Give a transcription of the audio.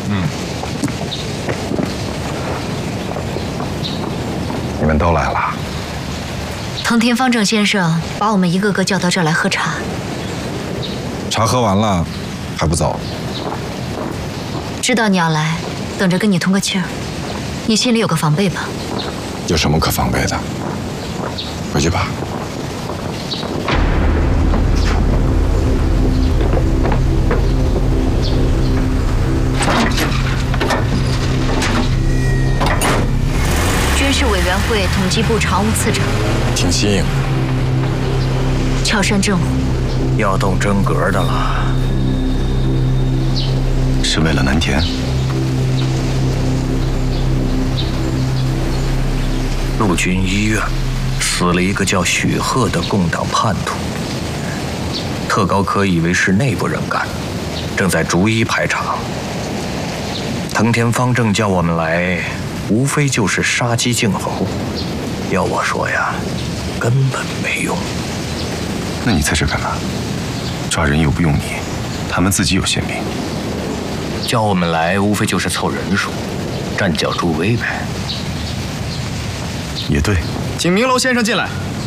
你们都来了。 藤田方正先生把我们一个个叫到这儿来喝茶。 茶喝完了，还不走？ 知道你要来，等着跟你通个气儿。你心里有个防备吧？ 有什么可防备的？回去吧。 军事委员会统计部常务次长， 挺新颖。 翘山正虎， 要动真格的了。 是为了南田？ 陆军医院死了一个叫许鹤的共党叛徒，特高科以为是内部人干，正在逐一排查。藤田方正叫我们来，无非就是杀鸡儆猴。要我说呀，根本没用。 那你在这干嘛？抓人又不用你，他们自己有宪兵。 叫我们来，无非就是凑人数，站脚助威呗。 也对。 请明楼先生进来。